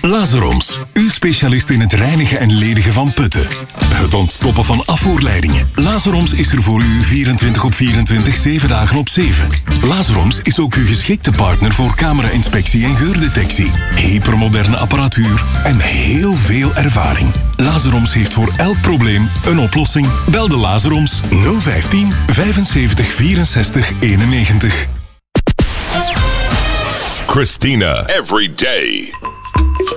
Lazaroms, uw specialist in het reinigen en ledigen van putten. Het ontstoppen van afvoerleidingen. Lazaroms is er voor u 24 op 24, 7 dagen op 7. Lazaroms is ook uw geschikte partner voor camera-inspectie en geurdetectie. Hypermoderne apparatuur en heel veel ervaring. Lazaroms heeft voor elk probleem een oplossing. Bel de Lazaroms 015 75 64 91. Christina. Every day.